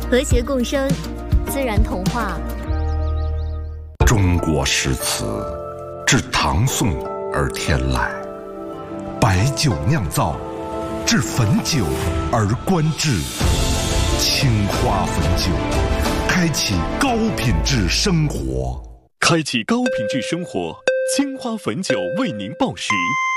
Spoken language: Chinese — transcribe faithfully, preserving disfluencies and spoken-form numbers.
和谐共生，自然童话。 中国诗词自唐宋而天来，白酒酿造，至汾酒而观致。青花汾酒，开启高品质生活。 开启高品质生活，青花汾酒为您报时。